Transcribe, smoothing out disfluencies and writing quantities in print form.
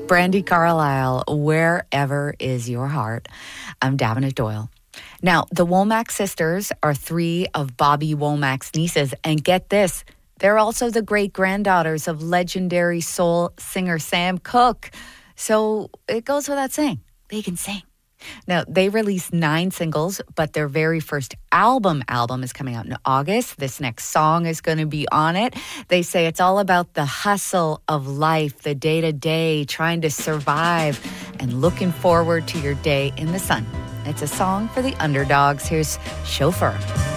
Brandi Carlile, Wherever Is Your Heart. I'm Davenant Doyle. Now, the Womack sisters are three of Bobby Womack's nieces, and get this, they're also the great-granddaughters of legendary soul singer Sam Cooke. So it goes without saying, they can sing. Now, they released 9 singles, but their very first album is coming out in August. This next song is going to be on it. They say it's all about the hustle of life, the day-to-day, trying to survive, and looking forward to your day in the sun. It's a song for the underdogs. Here's Chauffeur.